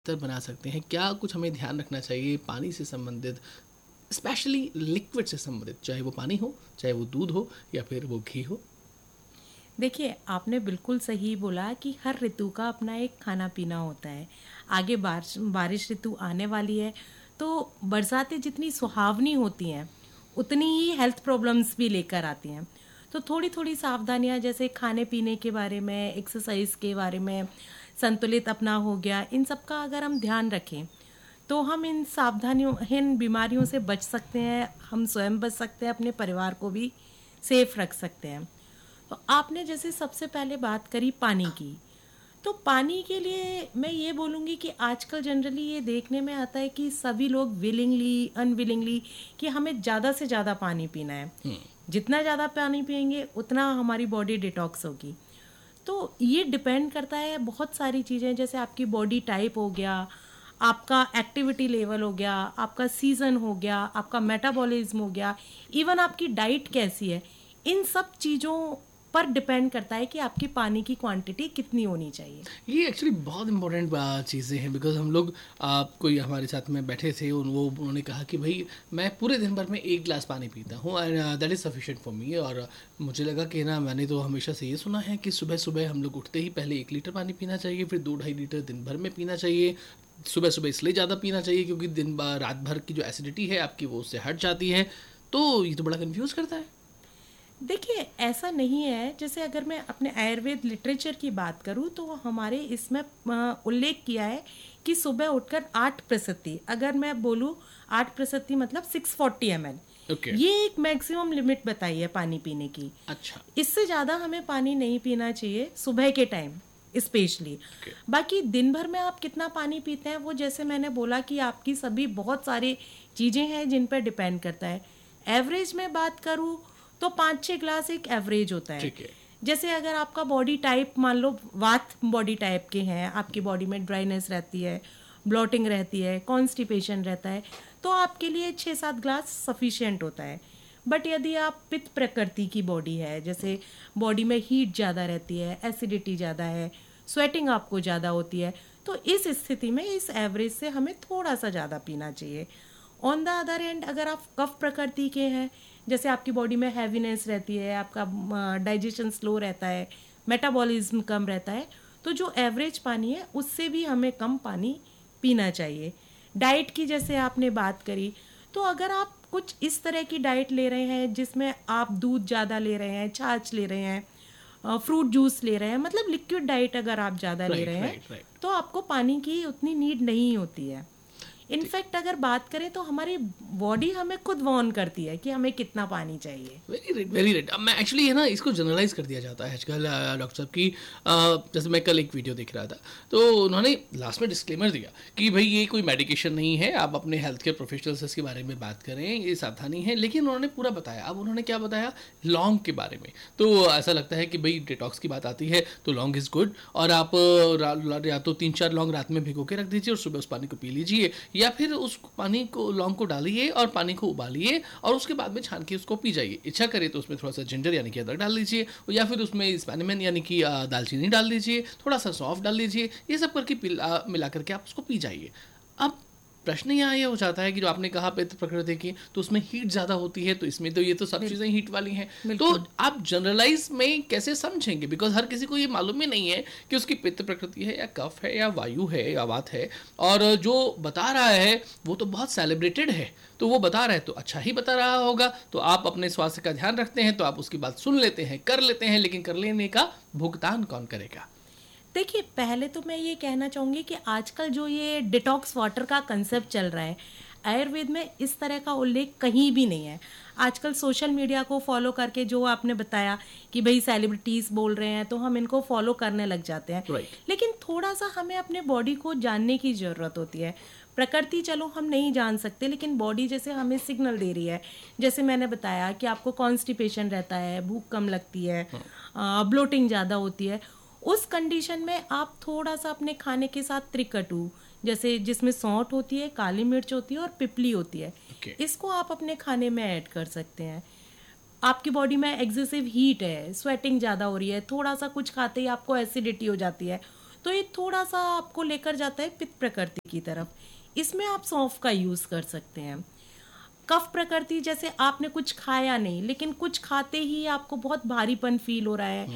बेहतर बना सकते हैं? क्या कुछ हमें ध्यान रखना चाहिए पानी से संबंधित, स्पेशली लिक्विड से संबंधित, चाहे वो पानी हो, चाहे वो दूध हो या फिर वो घी हो? देखिए, आपने बिल्कुल सही बोला कि हर ऋतु का अपना एक खाना-पीना होता है। आगे बारिश बारिश ऋतु आने वाली है, तो बरसातें जितनी सुहावनी होती हैं, उतनी ही हेल्थ प्रॉब्लम्स भी लेकर आती हैं। तो थोड़ी-थोड़ी सावधानियाँ जैसे खाने-पीने के बारे में, एक्सरसाइज के बारे में, संतुलित अपना हो गया, इन सब का अगर हम ध्यान रखें, तो हम इन बीमारियों से बच सकते हैं, हम स्वयं बच सकते हैं, अपने परिवार को भी सेफ रख सकते हैं। तो आपने जैसे सबसे पहले बात करी पानी की, तो पानी के लिए मैं ये बोलूँगी कि आजकल जनरली ये देखने में आता है कि सभी लोग विलिंगली अनविलिंगली कि हमें ज़्यादा से ज़्यादा पानी पीना है। जितना ज़्यादा पानी पिएंगे उतना हमारी बॉडी डिटॉक्स होगी। तो ये डिपेंड करता है बहुत सारी चीज़ें, जैसे आपकी बॉडी टाइप हो गया, आपका एक्टिविटी लेवल हो गया, आपका सीज़न हो गया, आपका मेटाबॉलिज्म हो गया, इवन आपकी डाइट कैसी है। इन सब चीज़ों पर डिपेंड करता है कि आपकी पानी की क्वांटिटी कितनी होनी चाहिए। ये एक्चुअली बहुत इंपॉर्टेंट चीज़ें हैं, बिकॉज हम लोग कोई हमारे साथ में बैठे थे, उन्होंने कहा कि भाई मैं पूरे दिन भर में 1 गिलास पानी पीता हूँ and that is sufficient for me. और मुझे लगा कि ना, मैंने तो हमेशा से ये सुना है कि सुबह सुबह हम लोग उठते ही पहले 1 लीटर पानी पीना चाहिए, फिर 2-2.5 लीटर दिन भर में पीना चाहिए। सुबह सुबह इसलिए ज़्यादा पीना चाहिए क्योंकि रात भर की जो एसिडिटी है आपकी वो उससे हट जाती है। तो ये तो बड़ा कन्फ्यूज़ करता है। देखिए, ऐसा नहीं है। जैसे अगर मैं अपने आयुर्वेद लिटरेचर की बात करूं तो हमारे इसमें उल्लेख किया है कि सुबह उठकर 8%, अगर मैं बोलूं 8% मतलब 640 ml, ओके। ये एक मैक्सिमम लिमिट बताई है पानी पीने की। अच्छा। इससे ज़्यादा हमें पानी नहीं पीना चाहिए सुबह के टाइम स्पेशली। ओके। बाकी दिन भर में आप कितना पानी पीते हैं वो जैसे मैंने बोला कि आपकी सभी बहुत सारी चीज़ें हैं जिन पर डिपेंड करता है। एवरेज में बात करूँ तो 5-6 ग्लास एक एवरेज होता है। ठीक है। जैसे अगर आपका बॉडी टाइप मान लो वात बॉडी टाइप के हैं, आपकी बॉडी में ड्राइनेस रहती है, ब्लॉटिंग रहती है, कॉन्स्टिपेशन रहता है, तो आपके लिए 6-7 ग्लास सफिशिएंट होता है। बट यदि आप पित्त प्रकृति की बॉडी है, जैसे बॉडी में हीट ज़्यादा रहती है, एसिडिटी ज़्यादा है, स्वेटिंग आपको ज़्यादा होती है, तो इस स्थिति में इस एवरेज से हमें थोड़ा सा ज़्यादा पीना चाहिए। ऑन द अदर एंड अगर आप कफ प्रकृति के हैं, जैसे आपकी बॉडी में हैवीनेस रहती है, आपका डाइजेशन स्लो रहता है, मेटाबॉलिज्म कम रहता है, तो जो एवरेज पानी है उससे भी हमें कम पानी पीना चाहिए। डाइट की जैसे आपने बात करी, तो अगर आप कुछ इस तरह की डाइट ले रहे हैं जिसमें आप दूध ज़्यादा ले रहे हैं, छाछ ले रहे हैं, फ्रूट जूस ले रहे हैं, मतलब लिक्विड डाइट अगर आप ज़्यादा ले रहे राइट, हैं, राइट, राइट। तो आपको पानी की उतनी नीड नहीं होती है। इनफैक्ट अगर बात करें तो हमारी बॉडी हमें खुद वार्न करती है कि हमें कितना पानी चाहिए। Very right, very right. अब मैं एक्चुअली है ना, इसको जनरलाइज कर दिया जाता है आजकल डॉक्टर साहब की। जैसे मैं कल एक वीडियो देख रहा था, तो उन्होंने लास्ट में डिस्क्लेमर दिया कि भाई ये कोई मेडिकेशन नहीं है, आप अपने हेल्थ केयर प्रोफेशनल से इसके बारे में बात करें, ये सावधानी है। लेकिन उन्होंने पूरा बताया। अब उन्होंने क्या बताया, लौंग के बारे में। तो ऐसा लगता है कि भाई डिटॉक्स की बात आती है तो लौंग इज़ गुड, और आप या तो 3-4 लौंग रात में भिगो के रख दीजिए और सुबह उस पानी को पी लीजिए, या फिर उस पानी को, लौंग को डालिए और पानी को उबालिए और उसके बाद में छान के उसको पी जाइए। इच्छा करे तो उसमें थोड़ा सा जिंजर यानी कि अदरक डाल लीजिए, या फिर उसमें स्पैनिमन यानी कि दालचीनी डाल लीजिए, थोड़ा सा सौंफ डाल लीजिए। ये सब करके मिला करके आप उसको पी जाइए। अब प्रश्न यहाँ ये हो जाता है कि जो आपने कहा पित्त प्रकृति की, तो उसमें हीट ज़्यादा होती है, तो इसमें तो ये तो सब चीज़ें हीट वाली हैं। तो आप जनरलाइज में कैसे समझेंगे, बिकॉज हर किसी को ये मालूम ही नहीं है कि उसकी पित्त प्रकृति है या कफ है या वायु है या वात है। और जो बता रहा है वो तो बहुत सेलिब्रेटेड है, तो वो बता रहा है तो अच्छा ही बता रहा होगा। तो आप अपने स्वास्थ्य का ध्यान रखते हैं तो आप उसकी बात सुन लेते हैं, कर लेते हैं, लेकिन कर लेने का भुगतान कौन करेगा? देखिए, पहले तो मैं ये कहना चाहूँगी कि आजकल जो ये डिटॉक्स वाटर का कंसेप्ट चल रहा है, आयुर्वेद में इस तरह का उल्लेख कहीं भी नहीं है। आजकल सोशल मीडिया को फॉलो करके जो आपने बताया कि भाई सेलिब्रिटीज़ बोल रहे हैं तो हम इनको फॉलो करने लग जाते हैं। Right. लेकिन थोड़ा सा हमें अपने बॉडी को जानने की ज़रूरत होती है। प्रकृति चलो हम नहीं जान सकते, लेकिन बॉडी जैसे हमें सिग्नल दे रही है। जैसे मैंने बताया कि आपको कॉन्स्टिपेशन रहता है, भूख कम लगती है, ब्लोटिंग ज़्यादा होती है, उस कंडीशन में आप थोड़ा सा अपने खाने के साथ त्रिकटु, जैसे जिसमें सौंठ होती है, काली मिर्च होती है और पिपली होती है, Okay. इसको आप अपने खाने में ऐड कर सकते हैं। आपकी बॉडी में एक्सेसिव हीट है, स्वेटिंग ज़्यादा हो रही है, थोड़ा सा कुछ खाते ही आपको एसिडिटी हो जाती है, तो ये थोड़ा सा आपको लेकर जाता है पित्त प्रकृति की तरफ। इसमें आप सौंफ का यूज कर सकते हैं। कफ प्रकृति, जैसे आपने कुछ खाया नहीं लेकिन कुछ खाते ही आपको बहुत भारीपन फील हो रहा है,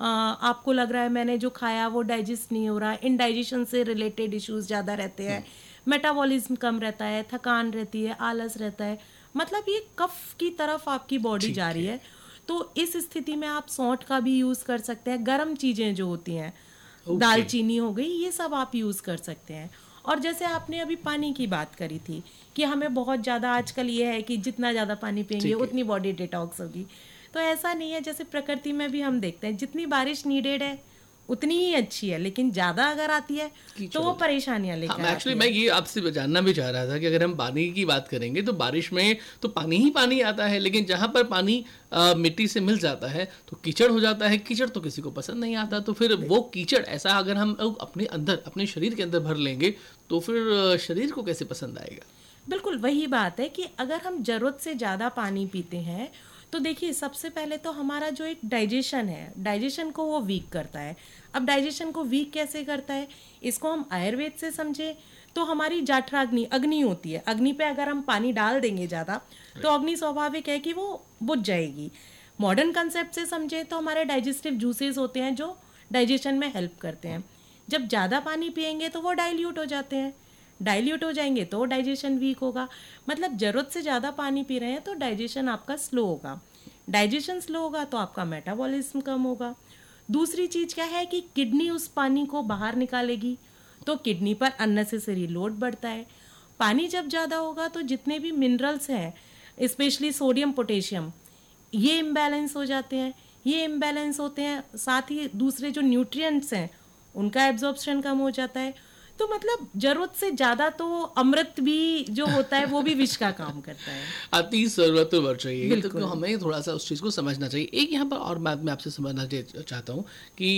आपको लग रहा है मैंने जो खाया वो डाइजेस्ट नहीं हो रहा, इनडाइजेशन से रिलेटेड इश्यूज ज़्यादा रहते हैं, मेटाबॉलिज्म कम रहता है, थकान रहती है, आलस रहता है, मतलब ये कफ की तरफ आपकी बॉडी जा रही है। तो इस स्थिति में आप सौंठ का भी यूज़ कर सकते हैं। गर्म चीज़ें जो होती हैं, दालचीनी हो गई, ये सब आप यूज़ कर सकते हैं। और जैसे आपने अभी पानी की बात करी थी कि हमें बहुत ज़्यादा आजकल ये है कि जितना ज़्यादा पानी पिएंगे उतनी बॉडी डिटॉक्स होगी, तो ऐसा नहीं है। जैसे प्रकृति में भी हम देखते हैं जितनी बारिश नीडेड है उतनी ही अच्छी है, लेकिन ज़्यादा अगर आती है तो वो परेशानियां लेकर आती एक्चुअली मैं ये आपसे जानना भी चाह रहा था कि अगर हम पानी की बात करेंगे तो बारिश में तो पानी ही पानी आता है, लेकिन जहाँ पर पानी मिट्टी से मिल जाता है तो कीचड़ हो जाता है। कीचड़ तो किसी को पसंद नहीं आता, तो फिर वो कीचड़ ऐसा अगर हम अपने अंदर, अपने शरीर के अंदर भर लेंगे तो फिर शरीर को कैसे पसंद आएगा? बिल्कुल वही बात है कि अगर हम ज़रूरत से ज़्यादा पानी पीते हैं तो देखिए सबसे पहले तो हमारा जो एक डाइजेशन है, डाइजेशन को वो वीक करता है। अब डाइजेशन को वीक कैसे करता है, इसको हम आयुर्वेद से समझे तो हमारी जाठराग्नि, अग्नि होती है, अग्नि पे अगर हम पानी डाल देंगे ज़्यादा तो अग्नि स्वाभाविक है कि वो बुझ जाएगी। मॉडर्न कंसेप्ट से समझे तो हमारे डाइजेस्टिव जूसेस होते हैं जो डाइजेशन में हेल्प करते हैं। जब ज़्यादा पानी पिएंगे तो वो डाइल्यूट हो जाते हैं, डाइल्यूट हो जाएंगे तो डाइजेशन वीक होगा। मतलब ज़रूरत से ज़्यादा पानी पी रहे हैं तो डाइजेशन आपका स्लो होगा, डाइजेशन स्लो होगा तो आपका मेटाबॉलिज्म कम होगा। दूसरी चीज़ क्या है कि किडनी उस पानी को बाहर निकालेगी तो किडनी पर अननेसेसरी लोड बढ़ता है। पानी जब ज़्यादा होगा तो जितने भी मिनरल्स हैं, स्पेशली सोडियम पोटेशियम, ये इम्बैलेंस हो जाते हैं। ये इम्बैलेंस होते हैं, साथ ही दूसरे जो न्यूट्रिएंट्स हैं उनका एब्जॉर्प्शन कम हो जाता है। तो मतलब जरूरत से ज्यादा तो अमृत भी जो होता है वो भी विष का काम करता है। अति जरूरत तो बढ़ रही है, तो हमें थोड़ा सा उस चीज़ को समझना चाहिए। एक यहाँ पर और बात मैं आपसे समझना चाहता हूँ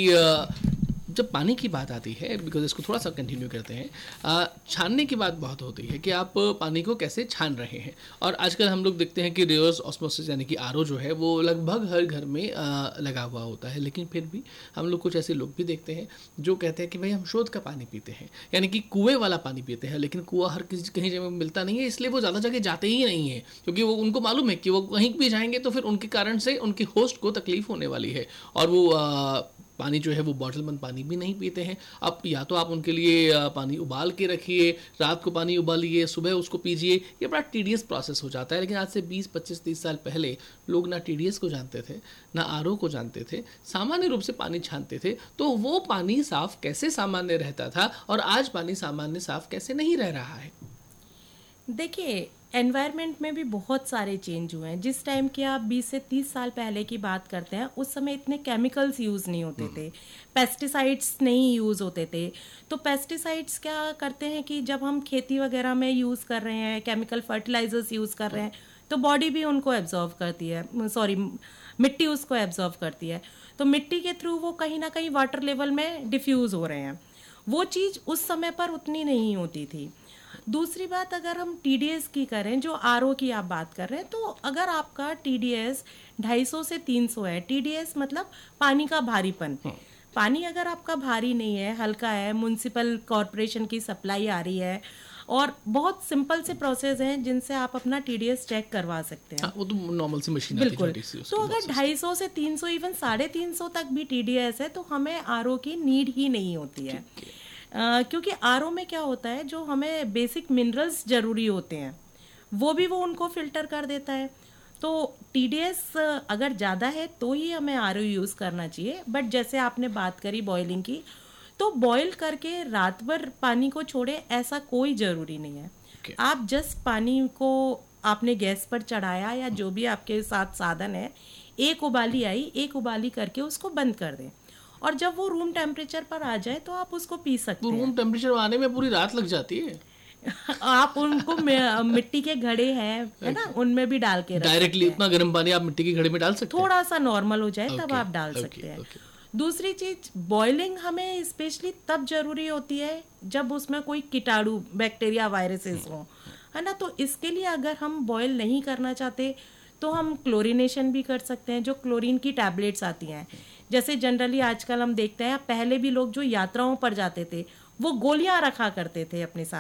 कि जब पानी की बात आती है, बिकॉज इसको थोड़ा सा कंटिन्यू करते हैं, छानने की बात बहुत होती है कि आप पानी को कैसे छान रहे हैं। और आजकल हम लोग देखते हैं कि रिवर्स ऑस्मोसिस यानी कि आरओ जो है वो लगभग हर घर में लगा हुआ होता है, लेकिन फिर भी हम लोग कुछ ऐसे लोग भी देखते हैं जो कहते हैं कि भाई हम शोध का पानी पीते हैं, यानी कि कुएँ वाला पानी पीते हैं। लेकिन कुआँ हर किसी कहीं जगह मिलता नहीं है, इसलिए वो ज़्यादा जगह जाते ही नहीं है, क्योंकि वो उनको मालूम है कि वो कहीं भी जाएंगे तो फिर उनके कारण से उनकी होस्ट को तकलीफ होने वाली है। और वो पानी जो है वो बॉटल बंद पानी भी नहीं पीते हैं। अब या तो आप उनके लिए पानी उबाल के रखिए, रात को पानी उबालिए, सुबह उसको पीजिए, ये बड़ा टीडियस प्रोसेस हो जाता है। लेकिन आज से 20, 25, 30 साल पहले लोग ना टीडीएस को जानते थे, ना आरओ को जानते थे, सामान्य रूप से पानी छानते थे। तो वो पानी साफ कैसे सामान्य रहता था और आज पानी सामान्य साफ कैसे नहीं रह रहा है? देखिए एनवायरनमेंट में भी बहुत सारे चेंज हुए हैं। जिस टाइम के आप 20 से 30 साल पहले की बात करते हैं, उस समय इतने केमिकल्स यूज़ नहीं होते थे, पेस्टिसाइड्स नहीं यूज़ होते थे। तो पेस्टिसाइड्स क्या करते हैं कि जब हम खेती वगैरह में यूज़ कर रहे हैं, केमिकल फर्टिलाइजर्स यूज़ कर रहे हैं, तो बॉडी भी उनको एब्जॉर्व करती है, मिट्टी उसको एब्जॉर्व करती है। तो मिट्टी के थ्रू वो कहीं ना कहीं वाटर लेवल में डिफ्यूज़ हो रहे हैं। वो चीज़ उस समय पर उतनी नहीं होती थी। दूसरी बात, अगर हम टीडीएस की करें, जो आरओ की आप बात कर रहे हैं, तो अगर आपका टीडीएस 250 से 300 है, टीडीएस मतलब पानी का भारीपन, पानी अगर आपका भारी नहीं है, हल्का है, म्युनिसिपल कॉरपोरेशन की सप्लाई आ रही है, और बहुत सिंपल से प्रोसेस हैं जिनसे आप अपना टीडीएस चेक करवा सकते हैं। वो तो नॉर्मल सी मशीन बिल्कुल। आती है। तो अगर 250 से 300, इवन 350 तक भी टीडीएस है तो हमें आरओ की नीड ही नहीं होती है। क्योंकि आरओ में क्या होता है, जो हमें बेसिक मिनरल्स ज़रूरी होते हैं वो भी वो उनको फिल्टर कर देता है। तो टीडीएस अगर ज़्यादा है तो ही हमें आरओ यूज़ करना चाहिए। बट जैसे आपने बात करी बॉयलिंग की, तो बॉयल करके रात भर पानी को छोड़े ऐसा कोई ज़रूरी नहीं है। आप जस्ट पानी को आपने गैस पर चढ़ाया या जो भी आपके साथ साधन है, एक उबाली आई, एक उबाली करके उसको बंद कर दें, और जब वो रूम टेम्परेचर पर आ जाए तो आप उसको पी सकते हैं। रूम टेम्परेचर आने में पूरी रात लग जाती है। आप उनको मिट्टी के घड़े हैं है ना, उनमें भी डाल के डायरेक्टली उतना गर्म पानी आप मिट्टी के घड़े में डाल सकते हैं, थोड़ा सा नॉर्मल हो जाए तब आप डाल सकते हैं। दूसरी चीज, बॉइलिंग हमें स्पेशली तब जरूरी होती है जब उसमें कोई कीटाणु, बैक्टीरिया, वायरसेस हो, है ना। तो इसके लिए अगर हम बॉयल नहीं करना चाहते तो हम क्लोरीनेशन भी कर सकते हैं। जो क्लोरीन की टैबलेट्स आती हैं, जैसे जनरली आजकल हम देखते हैं, पहले भी लोग जो यात्राओं पर जाते थे वो गोलियां रखा करते थे अपने साथ